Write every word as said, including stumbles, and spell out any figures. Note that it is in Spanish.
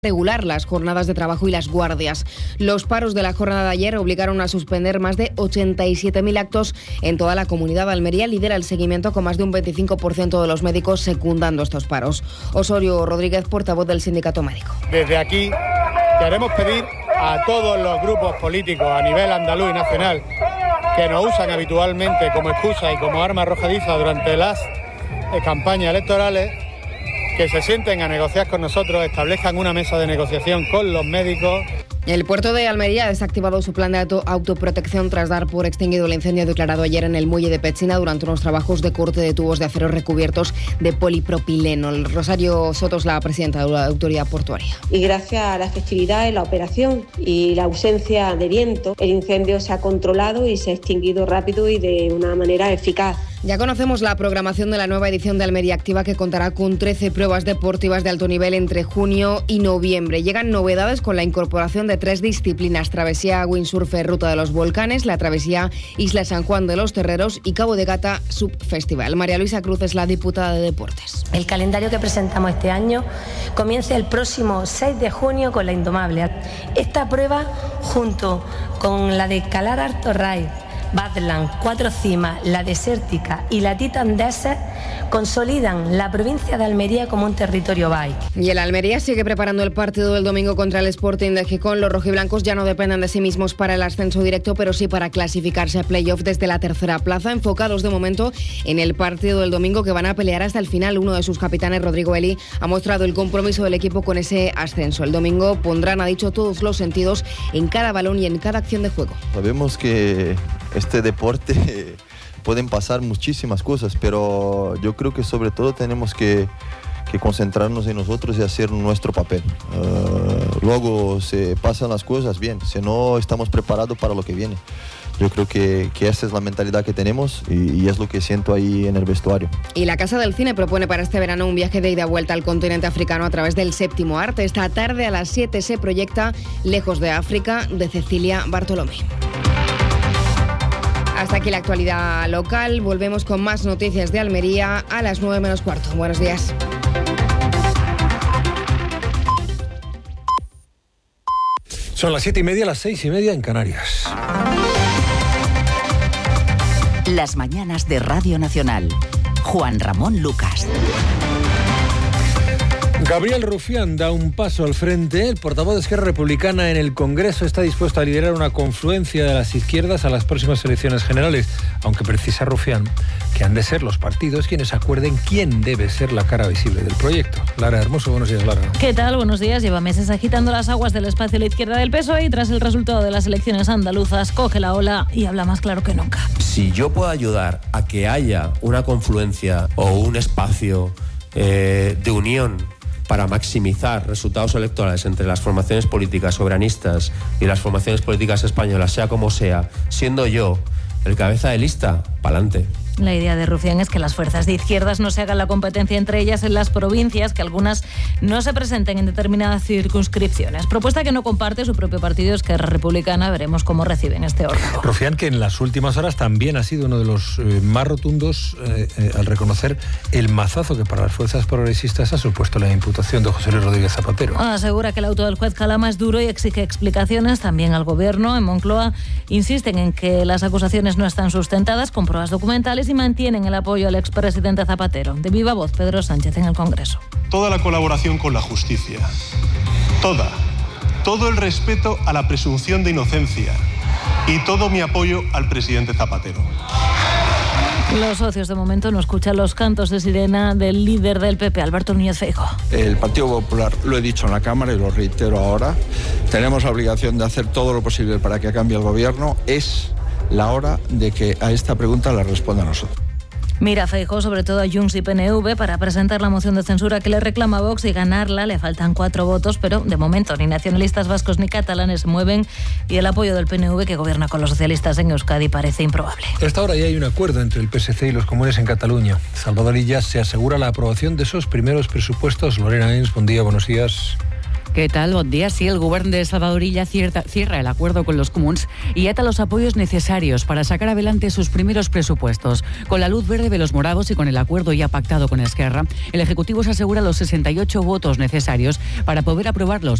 regular las jornadas de trabajo y las guardias. Los paros de la jornada de ayer obligaron a suspender más de ochenta y siete mil actos en toda la comunidad. Almería lidera el seguimiento con más de un veinticinco por ciento de los médicos secundando estos paros. Osorio Rodríguez, portavoz del sindicato médico. Desde aquí queremos pedir a todos los grupos políticos a nivel andaluz y nacional que nos usan habitualmente como excusa y como arma arrojadiza durante las campañas electorales, que se sienten a negociar con nosotros, establezcan una mesa de negociación con los médicos. El puerto de Almería ha desactivado su plan de auto autoprotección tras dar por extinguido el incendio declarado ayer en el muelle de Pechina durante unos trabajos de corte de tubos de acero recubiertos de polipropileno. El Rosario Soto es la presidenta de la autoridad portuaria. Y gracias a la efectividad en la operación y la ausencia de viento, el incendio se ha controlado y se ha extinguido rápido y de una manera eficaz. Ya conocemos la programación de la nueva edición de Almería Activa, que contará con trece pruebas deportivas de alto nivel entre junio y noviembre. Llegan novedades con la incorporación de tres disciplinas: travesía windsurf Ruta de los Volcanes, la travesía Isla San Juan de los Terreros y Cabo de Gata Subfestival. María Luisa Cruz es la diputada de Deportes. El calendario que presentamos este año comienza el próximo seis de junio con la Indomable. Esta prueba, junto con la de Calar Alto Ray, Badland, Cuatro Cimas, la Desértica y la Titan Desert, consolidan la provincia de Almería como un territorio bike. Y el Almería sigue preparando el partido del domingo contra el Sporting de Gijón. Los rojiblancos ya no dependen de sí mismos para el ascenso directo, pero sí para clasificarse a playoff desde la tercera plaza, enfocados de momento en el partido del domingo, que van a pelear hasta el final. Uno de sus capitanes, Rodrigo Eli, ha mostrado el compromiso del equipo con ese ascenso. El domingo pondrán, ha dicho, todos los sentidos en cada balón y en cada acción de juego. Sabemos que este deporte pueden pasar muchísimas cosas, pero yo creo que sobre todo tenemos que, que concentrarnos en nosotros y hacer nuestro papel. Uh, luego se pasan las cosas bien, si no estamos preparados para lo que viene. Yo creo que, que esa es la mentalidad que tenemos y, y es lo que siento ahí en el vestuario. Y la Casa del Cine propone para este verano un viaje de ida y vuelta al continente africano a través del séptimo arte. Esta tarde a las siete se proyecta Lejos de África, de Cecilia Bartolomé. Hasta aquí la actualidad local. Volvemos con más noticias de Almería a las nueve menos cuarto. Buenos días. Son las siete y media, las seis y media en Canarias. Las mañanas de Radio Nacional. Juan Ramón Lucas. Gabriel Rufián da un paso al frente. El portavoz de Esquerra Republicana en el Congreso está dispuesto a liderar una confluencia de las izquierdas a las próximas elecciones generales, aunque precisa Rufián que han de ser los partidos quienes acuerden quién debe ser la cara visible del proyecto. Lara Hermoso, buenos días, Lara. ¿Qué tal? Buenos días. Lleva meses agitando las aguas del espacio a la izquierda del P S O E y tras el resultado de las elecciones andaluzas coge la ola y habla más claro que nunca. Si yo puedo ayudar a que haya una confluencia o un espacio eh, de unión para maximizar resultados electorales entre las formaciones políticas soberanistas y las formaciones políticas españolas, sea como sea, siendo yo el cabeza de lista, pa'lante. La idea de Rufián es que las fuerzas de izquierdas no se hagan la competencia entre ellas en las provincias, que algunas no se presenten en determinadas circunscripciones. Propuesta que no comparte su propio partido, Esquerra Republicana. Veremos cómo reciben este órgano. Rufián, que en las últimas horas también ha sido uno de los eh, más rotundos eh, eh, al reconocer el mazazo que para las fuerzas progresistas ha supuesto la imputación de José Luis Rodríguez Zapatero. Asegura que el auto del juez Calama es duro y exige explicaciones también al gobierno. En Moncloa insisten en que las acusaciones no están sustentadas con pruebas documentales y mantienen el apoyo al expresidente Zapatero. De viva voz, Pedro Sánchez en el Congreso. Toda la colaboración con la justicia, toda, todo el respeto a la presunción de inocencia y todo mi apoyo al presidente Zapatero. Los socios de momento no escuchan los cantos de sirena del líder del P P, Alberto Núñez Feijóo. El Partido Popular, lo he dicho en la Cámara y lo reitero ahora, tenemos la obligación de hacer todo lo posible para que cambie el gobierno. Es la hora de que a esta pregunta la responda a nosotros. Mira Feijóo sobre todo a Junts y P N V para presentar la moción de censura que le reclama a Vox y ganarla. Le faltan cuatro votos, pero de momento ni nacionalistas vascos ni catalanes se mueven y el apoyo del P N V, que gobierna con los socialistas en Euskadi, parece improbable. A esta hora ya hay un acuerdo entre el P S C y los comunes en Cataluña. Salvador Illa se asegura la aprobación de esos primeros presupuestos. Lorena Ens, buen día, buenos días. Què tal? Bon dia. Sí, el govern de Salvador Illa cierra, cierra el acuerdo con los comuns y ata los apoyos necesarios para sacar adelante sus primeros presupuestos. Con la luz verde de los morados y con el acuerdo ya pactado con Esquerra, el Ejecutivo se asegura los sesenta y ocho votos necesarios para poder aprobarlos